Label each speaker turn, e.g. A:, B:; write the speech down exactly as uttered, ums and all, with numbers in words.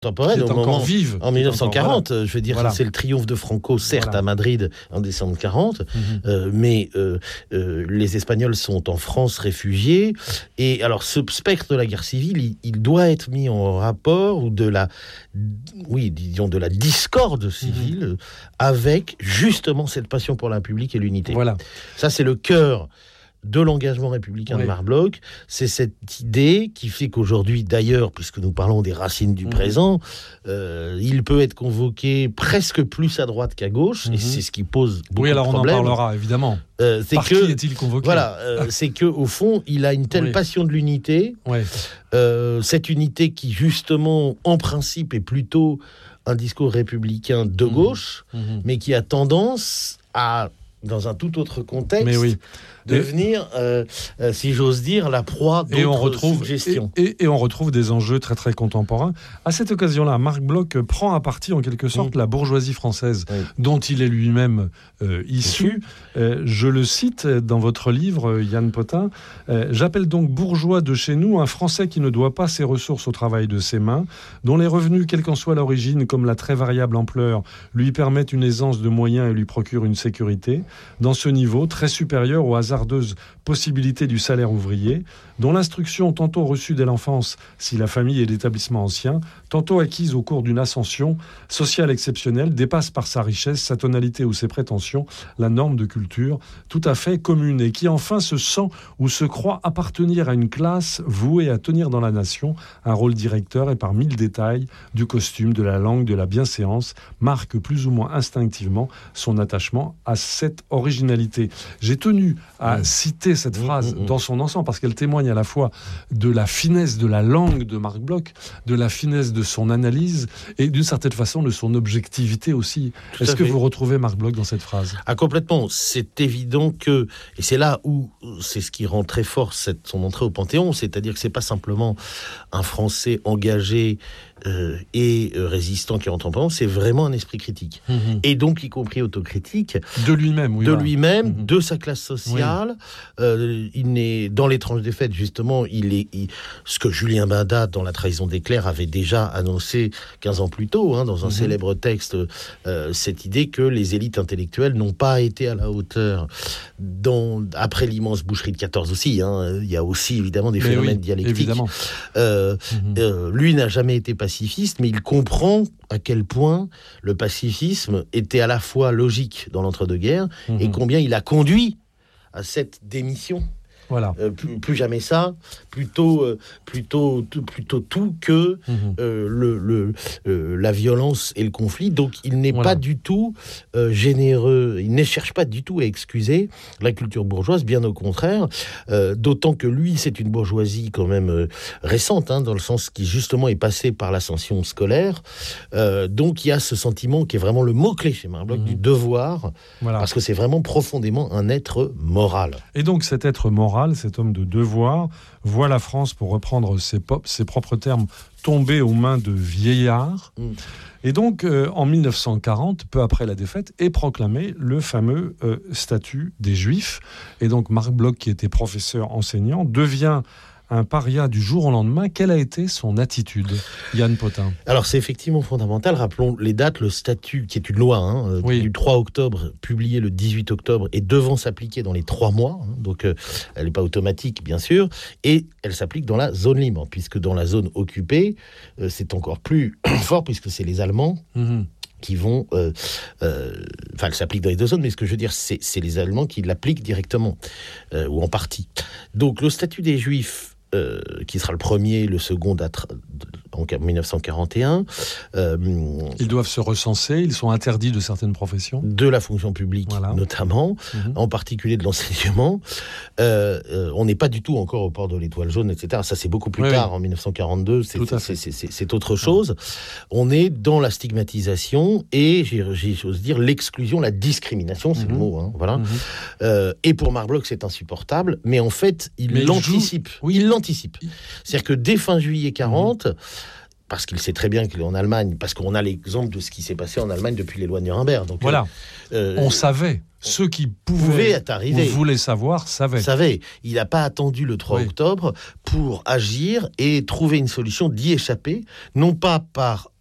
A: Contemporaine,
B: qui est
A: au moment,
B: encore vive.
A: en dix-neuf cent quarante,
B: encore, voilà.
A: je veux dire,
B: Voilà.
A: c'est le triomphe de Franco, certes,
B: Voilà.
A: à Madrid, en décembre quarante,
B: Mm-hmm.
A: euh, mais euh, euh, les Espagnols sont en France réfugiés, et alors ce spectre de la guerre civile, il, il doit être mis en rapport, ou de la, oui, disons, de la discorde civile, mm-hmm. avec, justement, cette passion pour la République et l'unité.
B: Voilà.
A: Ça, c'est le cœur de l'engagement républicain oui. de Marc Bloch. C'est cette idée qui fait qu'aujourd'hui, d'ailleurs, puisque nous parlons des racines du mmh. présent, euh, il peut être convoqué presque plus à droite qu'à gauche, mmh. et c'est ce qui pose beaucoup
B: oui, alors
A: de problèmes.
B: On en parlera, évidemment.
A: Euh, c'est
B: Par
A: que,
B: qui est-il convoqué ?
A: Voilà, euh, c'est qu'au fond, il a une telle oui. passion de l'unité,
B: oui.
A: euh, cette unité qui, justement, en principe, est plutôt un discours républicain de mmh. gauche, mmh. mais qui a tendance à, dans un tout autre contexte,
B: mais oui.
A: devenir, euh, euh, si j'ose dire, la proie d'autres
B: et on retrouve,
A: suggestions.
B: Et, et, et on retrouve des enjeux très très contemporains. À cette occasion-là, Marc Bloch prend à partie en quelque sorte mmh. la bourgeoisie française, mmh. dont il est lui-même euh, issu. Euh, je le cite dans votre livre, Yann Potin. Euh, « J'appelle donc bourgeois de chez nous un Français qui ne doit pas ses ressources au travail de ses mains, dont les revenus, quelle qu'en soit l'origine, comme la très variable ampleur, lui permettent une aisance de moyens et lui procurent une sécurité, dans ce niveau très supérieur au hasard hasardeuse possibilité du salaire ouvrier, dont l'instruction tantôt reçue dès l'enfance si la famille est d'établissement ancien, tantôt acquise au cours d'une ascension sociale exceptionnelle, dépasse par sa richesse, sa tonalité ou ses prétentions la norme de culture tout à fait commune, et qui enfin se sent ou se croit appartenir à une classe vouée à tenir dans la nation un rôle directeur, et par mille détails du costume, de la langue, de la bienséance, marque plus ou moins instinctivement son attachement à cette originalité. » J'ai tenu à mmh. citer cette phrase mmh, mmh. dans son ensemble parce qu'elle témoigne à la fois de la finesse de la langue de Marc Bloch, de la finesse de son analyse et d'une certaine façon de son objectivité aussi. Tout Est-ce que fait. Vous retrouvez Marc Bloch dans cette phrase ?
A: Ah, complètement. C'est évident que, et c'est là où c'est ce qui rend très fort cette, son entrée au Panthéon, c'est-à-dire que c'est pas simplement un Français engagé Euh, et euh, résistant qui rentre en Panthéon, c'est vraiment un esprit critique. Mmh. Et donc, y compris autocritique.
B: De lui-même, oui.
A: De
B: voilà.
A: lui-même, mmh. de sa classe sociale. Oui. Euh, il n'est, dans l'étrange défaite, justement, il est, il, ce que Julien Baindat, dans La trahison des clercs, avait déjà annoncé quinze ans plus tôt, hein, dans un mmh. célèbre texte, euh, cette idée que les élites intellectuelles n'ont pas été à la hauteur. Dans, après l'immense boucherie de quatorze aussi, hein, il y a aussi, évidemment, des Mais phénomènes oui, dialectiques. Euh, mmh. euh, lui n'a jamais été pacifiste, mais il comprend à quel point le pacifisme était à la fois logique dans l'entre-deux-guerres mmh. et combien il a conduit à cette démission.
B: Voilà.
A: Euh, plus, plus jamais ça, plutôt, euh, plutôt, tout, plutôt tout que mmh. euh, le, le, euh, la violence et le conflit. Donc il n'est voilà. pas du tout euh, généreux, il ne cherche pas du tout à excuser la culture bourgeoise, bien au contraire, euh, d'autant que lui, c'est une bourgeoisie quand même euh, récente, hein, dans le sens qui justement est passée par l'ascension scolaire. Euh, donc il y a ce sentiment qui est vraiment le mot-clé chez Marc Bloch, mmh. du devoir, voilà. parce que c'est vraiment profondément un être moral.
B: Et donc cet être moral, cet homme de devoir, voit la France, pour reprendre ses, pop, ses propres termes, tomber aux mains de vieillards. Mm. Et donc, euh, en dix-neuf cent quarante, peu après la défaite, est proclamé le fameux euh, statut des Juifs. Et donc, Marc Bloch, qui était professeur enseignant, devient un paria du jour au lendemain. Quelle a été son attitude, Yann Potin ?
A: Alors, c'est effectivement fondamental. Rappelons les dates. Le statut, qui est une loi hein, oui. du trois octobre, publié le dix-huit octobre, et devant s'appliquer dans les trois mois. Hein, donc, euh, elle n'est pas automatique, bien sûr. Et elle s'applique dans la zone libre, puisque dans la zone occupée, euh, c'est encore plus fort, puisque c'est les Allemands... Mmh. qui vont... Euh, euh, enfin, elle s'applique dans les deux zones, mais ce que je veux dire, c'est, c'est les Allemands qui l'appliquent directement, euh, ou en partie. Donc, le statut des Juifs, euh, qui sera le premier, le second date en dix-neuf cent quarante et un. Euh,
B: ils doivent se recenser, ils sont interdits de certaines professions.
A: De la fonction publique, voilà. notamment, mmh. en particulier de l'enseignement. Euh, euh, on n'est pas du tout encore au port de l'étoile jaune, et cetera. Ça, c'est beaucoup plus oui, tard, oui. en dix-neuf cent quarante-deux. C'est, c'est, c'est, c'est, c'est autre chose. Ouais. On est dans la stigmatisation et, j'ai, j'ose dire, l'exclusion, la discrimination, c'est mmh. le mot. Hein, voilà. Mmh. Euh, et pour Marc Bloch, c'est insupportable. Mais en fait, il mais l'anticipe. Il, joue... oui. il l'anticipe. C'est-à-dire que dès fin juillet quarante... Mmh. parce qu'il sait très bien qu'il est en Allemagne, parce qu'on a l'exemple de ce qui s'est passé en Allemagne depuis les lois de Nuremberg. Donc,
B: voilà,
A: euh,
B: on savait. Ceux qui pouvaient
A: être arrivés,
B: ou voulaient savoir, savaient.
A: Savaient. Il n'a pas attendu le trois oui. octobre pour agir et trouver une solution d'y échapper, non pas par